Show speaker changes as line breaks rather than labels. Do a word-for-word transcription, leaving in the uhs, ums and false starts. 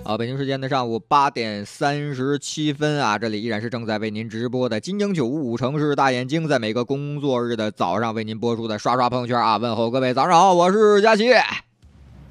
好，北京时间的上午八点三十七分啊，这里依然是正在为您直播的金鹰九五五城市大眼睛，在每个工作日的早上为您播出的刷刷朋友圈啊，问候各位早上好，我是佳琪。